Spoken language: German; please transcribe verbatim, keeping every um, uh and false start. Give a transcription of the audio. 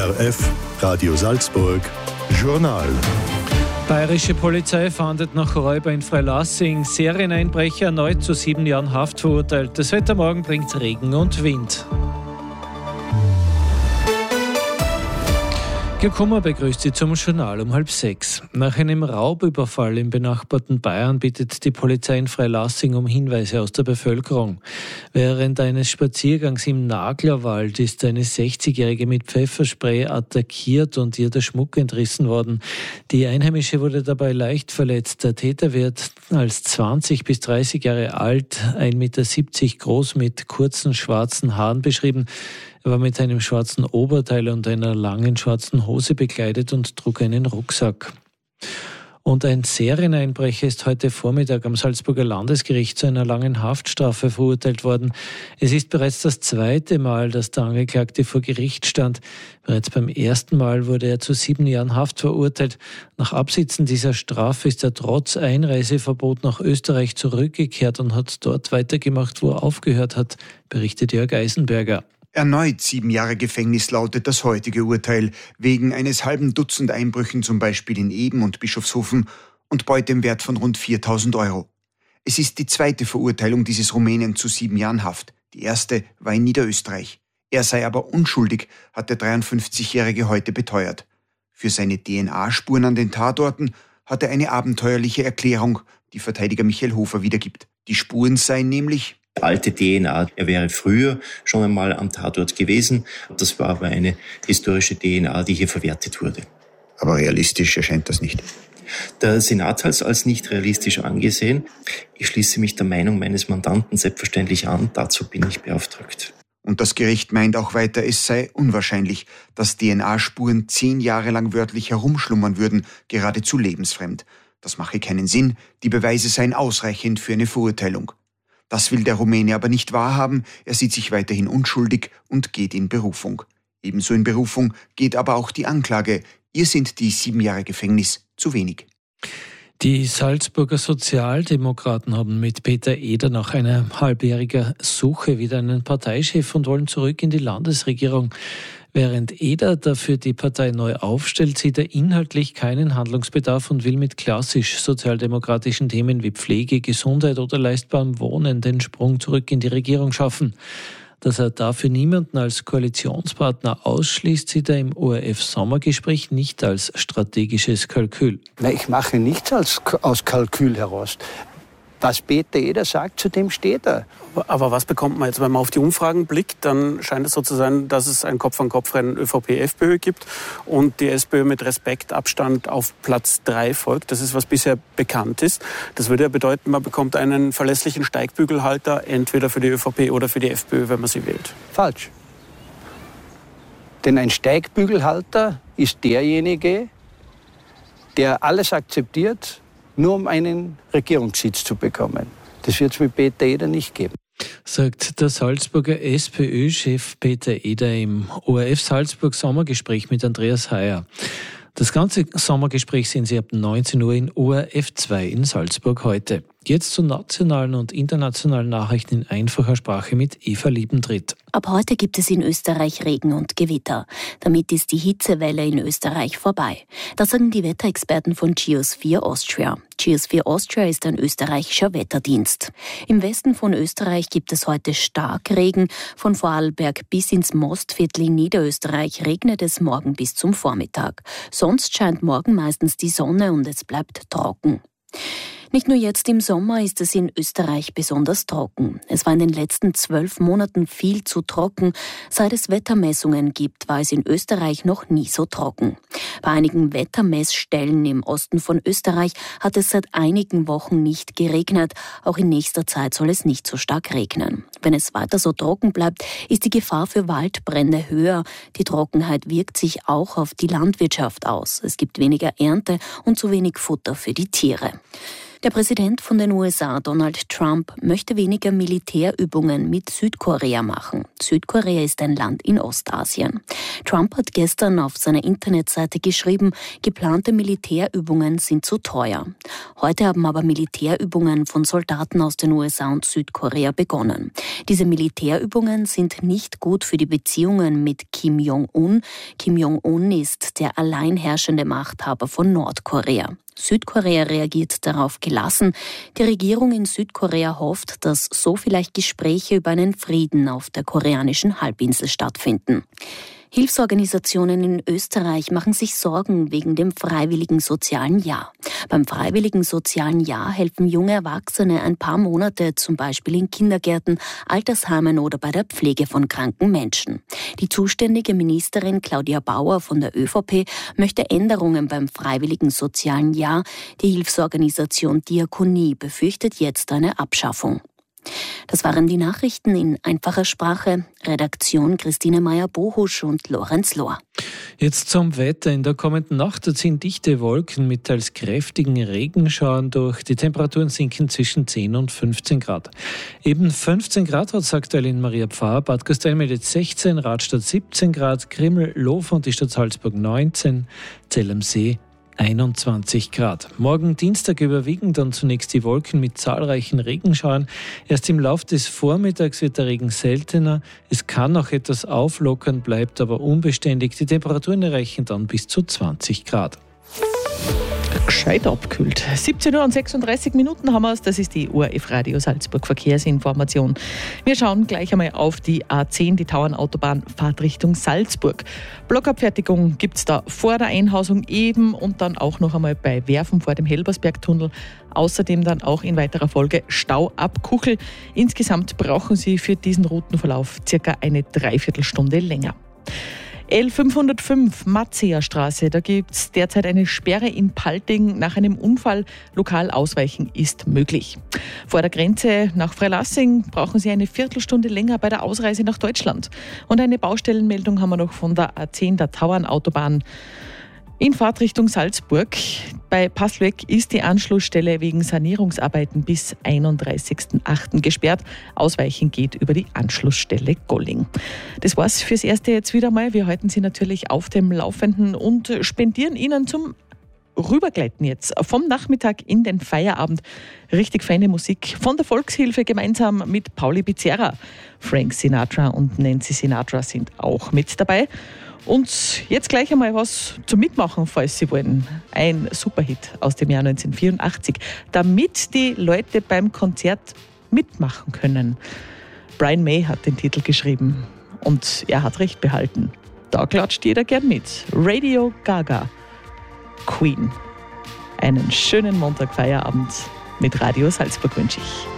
O R F, Radio Salzburg, Journal. Bayerische Polizei fahndet nach Räuber in Freilassing. Serieneinbrecher erneut zu sieben Jahren Haft verurteilt. Das Wetter morgen bringt Regen und Wind. Kummer begrüßt Sie zum Journal um halb sechs. Nach einem Raubüberfall im benachbarten Bayern bittet die Polizei in Freilassing um Hinweise aus der Bevölkerung. Während eines Spaziergangs im Naglerwald ist eine sechzigjährige mit Pfefferspray attackiert und ihr der Schmuck entrissen worden. Die Einheimische wurde dabei leicht verletzt. Der Täter wird als zwanzig bis dreißig Jahre alt, ein Meter siebzig groß mit kurzen schwarzen Haaren beschrieben. Er war mit einem schwarzen Oberteil und einer langen schwarzen Hose bekleidet und trug einen Rucksack. Und ein Serieneinbrecher ist heute Vormittag am Salzburger Landesgericht zu einer langen Haftstrafe verurteilt worden. Es ist bereits das zweite Mal, dass der Angeklagte vor Gericht stand. Bereits beim ersten Mal wurde er zu sieben Jahren Haft verurteilt. Nach Absitzen dieser Strafe ist er trotz Einreiseverbot nach Österreich zurückgekehrt und hat dort weitergemacht, wo er aufgehört hat, berichtet Jörg Eisenberger. Erneut sieben Jahre Gefängnis lautet das heutige Urteil, wegen eines halben Dutzend Einbrüchen zum Beispiel in Eben und Bischofshofen und Beute im Wert von rund viertausend Euro. Es ist die zweite Verurteilung dieses Rumänen zu sieben Jahren Haft. Die erste war in Niederösterreich. Er sei aber unschuldig, hat der dreiundfünfzigjährige heute beteuert. Für seine D N A-Spuren an den Tatorten hat er eine abenteuerliche Erklärung, die Verteidiger Michael Hofer wiedergibt. Die Spuren seien nämlich alte D N A. Er wäre früher schon einmal am Tatort gewesen. Das war aber eine historische D N A, die hier verwertet wurde. Aber realistisch erscheint das nicht. Der Senat hat es als nicht realistisch angesehen. Ich schließe mich der Meinung meines Mandanten selbstverständlich an. Dazu bin ich beauftragt. Und das Gericht meint auch weiter, es sei unwahrscheinlich, dass D N A-Spuren zehn Jahre lang wörtlich herumschlummern würden, geradezu lebensfremd. Das mache keinen Sinn. Die Beweise seien ausreichend für eine Verurteilung. Das will der Rumäne aber nicht wahrhaben, er sieht sich weiterhin unschuldig und geht in Berufung. Ebenso in Berufung geht aber auch die Anklage. Ihr sind die sieben Jahre Gefängnis zu wenig. Die Salzburger Sozialdemokraten haben mit Peter Eder nach einer halbjähriger Suche wieder einen Parteichef und wollen zurück in die Landesregierung. Während Eder dafür die Partei neu aufstellt, sieht er inhaltlich keinen Handlungsbedarf und will mit klassisch sozialdemokratischen Themen wie Pflege, Gesundheit oder leistbarem Wohnen den Sprung zurück in die Regierung schaffen. Dass er dafür niemanden als Koalitionspartner ausschließt, sieht er im O R F-Sommergespräch nicht als strategisches Kalkül. Nein, ich mache nichts als, aus Kalkül heraus. Was Peter Eder sagt, zu dem steht er. Aber was bekommt man jetzt, wenn man auf die Umfragen blickt, dann scheint es so zu sein, dass es ein Kopf-an-Kopf-Rennen ÖVP-FPÖ gibt und die SPÖ mit Respektabstand auf Platz drei folgt. Das ist, was bisher bekannt ist. Das würde ja bedeuten, man bekommt einen verlässlichen Steigbügelhalter, entweder für die ÖVP oder für die FPÖ, wenn man sie wählt. Falsch. Denn ein Steigbügelhalter ist derjenige, der alles akzeptiert, nur um einen Regierungssitz zu bekommen. Das wird es mit Peter Eder nicht geben. Sagt der Salzburger SPÖ-Chef Peter Eder im O R F Salzburg Sommergespräch mit Andreas Heyer. Das ganze Sommergespräch sehen Sie ab neunzehn Uhr in O R F zwei in Salzburg heute. Jetzt zu nationalen und internationalen Nachrichten in einfacher Sprache mit Eva Liebentritt. Ab heute gibt es in Österreich Regen und Gewitter. Damit ist die Hitzewelle in Österreich vorbei. Das sagen die Wetterexperten von Geosphere Austria. Geosphere Austria ist ein österreichischer Wetterdienst. Im Westen von Österreich gibt es heute Starkregen. Von Vorarlberg bis ins Mostviertel in Niederösterreich regnet es morgen bis zum Vormittag. Sonst scheint morgen meistens die Sonne und es bleibt trocken. Nicht nur jetzt im Sommer ist es in Österreich besonders trocken. Es war in den letzten zwölf Monaten viel zu trocken. Seit es Wettermessungen gibt, war es in Österreich noch nie so trocken. Bei einigen Wettermessstellen im Osten von Österreich hat es seit einigen Wochen nicht geregnet. Auch in nächster Zeit soll es nicht so stark regnen. Wenn es weiter so trocken bleibt, ist die Gefahr für Waldbrände höher. Die Trockenheit wirkt sich auch auf die Landwirtschaft aus. Es gibt weniger Ernte und zu wenig Futter für die Tiere. Der Präsident von den U S A, Donald Trump, möchte weniger Militärübungen mit Südkorea machen. Südkorea ist ein Land in Ostasien. Trump hat gestern auf seiner Internetseite geschrieben, geplante Militärübungen sind zu teuer. Heute haben aber Militärübungen von Soldaten aus den U S A und Südkorea begonnen. Diese Militärübungen sind nicht gut für die Beziehungen mit China Kim Jong-un. Kim Jong-un ist der alleinherrschende Machthaber von Nordkorea. Südkorea reagiert darauf gelassen. Die Regierung in Südkorea hofft, dass so vielleicht Gespräche über einen Frieden auf der koreanischen Halbinsel stattfinden. Hilfsorganisationen in Österreich machen sich Sorgen wegen dem Freiwilligen Sozialen Jahr. Beim Freiwilligen Sozialen Jahr helfen junge Erwachsene ein paar Monate, zum Beispiel in Kindergärten, Altersheimen oder bei der Pflege von kranken Menschen. Die zuständige Ministerin Claudia Bauer von der ÖVP möchte Änderungen beim Freiwilligen Sozialen Jahr. Die Hilfsorganisation Diakonie befürchtet jetzt eine Abschaffung. Das waren die Nachrichten in einfacher Sprache. Redaktion Christine Meyer-Bohusch und Lorenz Lohr. Jetzt zum Wetter. In der kommenden Nacht ziehen dichte Wolken mit teils kräftigen Regenschauern durch. Die Temperaturen sinken zwischen zehn und fünfzehn Grad. Eben fünfzehn Grad hat es aktuell in Maria Pfarr, Bad Gastein meldet sechzehn, Radstadt siebzehn Grad, Grimmel, Lof und die Stadt Salzburg neunzehn, Zell am See einundzwanzig Grad. Morgen Dienstag überwiegen dann zunächst die Wolken mit zahlreichen Regenschauern. Erst im Lauf des Vormittags wird der Regen seltener. Es kann noch etwas auflockern, bleibt aber unbeständig. Die Temperaturen erreichen dann bis zu zwanzig Grad. Gescheit abkühlt. siebzehn Uhr und sechsunddreißig Minuten haben wir es. Das ist die O R F Radio Salzburg Verkehrsinformation. Wir schauen gleich einmal auf die A zehn, die Tauernautobahn, Fahrt Richtung Salzburg. Blockabfertigung gibt es da vor der Einhausung eben und dann auch noch einmal bei Werfen vor dem Helbersbergtunnel. Außerdem dann auch in weiterer Folge Stau ab Kuchel. Insgesamt brauchen Sie für diesen Routenverlauf circa eine Dreiviertelstunde länger. L fünfhundertfünf, Matzeerstraße, da gibt es derzeit eine Sperre in Palting. Nach einem Unfall lokal ausweichen ist möglich. Vor der Grenze nach Freilassing brauchen Sie eine Viertelstunde länger bei der Ausreise nach Deutschland. Und eine Baustellenmeldung haben wir noch von der A zehn, der Tauernautobahn. In Fahrtrichtung Salzburg. Bei Passleck ist die Anschlussstelle wegen Sanierungsarbeiten bis einunddreißigsten achten gesperrt. Ausweichen geht über die Anschlussstelle Golling. Das war's fürs Erste jetzt wieder mal. Wir halten Sie natürlich auf dem Laufenden und spendieren Ihnen zum Rübergleiten jetzt vom Nachmittag in den Feierabend richtig feine Musik von der Volkshilfe gemeinsam mit Pauli Pizzerra. Frank Sinatra und Nancy Sinatra sind auch mit dabei. Und jetzt gleich einmal was zum Mitmachen, falls Sie wollen. Ein Superhit aus dem Jahr neunzehnhundertvierundachtzig, damit die Leute beim Konzert mitmachen können. Brian May hat den Titel geschrieben und er hat recht behalten. Da klatscht jeder gern mit. Radio Gaga, Queen. Einen schönen Montagfeierabend mit Radio Salzburg wünsche ich.